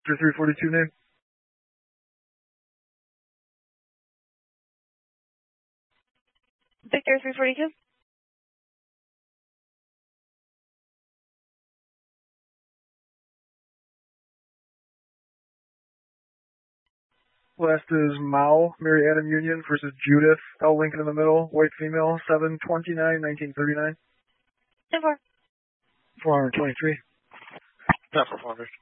Victor 342 name. Victor 342. Last is Mao, Mary Adam Union versus Judith, L. Lincoln in the middle, white female, 7/29/1939. 10-4. 423. Not for 400.